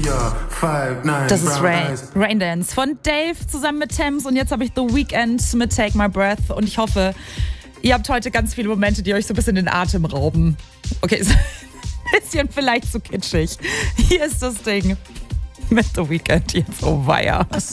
Das ist Rain Dance von Dave zusammen mit Thames und jetzt habe ich The Weeknd mit Take My Breath und ich hoffe, ihr habt heute ganz viele Momente, die euch so ein bisschen den Atem rauben. Okay, ist ein bisschen vielleicht zu kitschig. Hier ist das Ding mit The Weeknd jetzt, oh weia.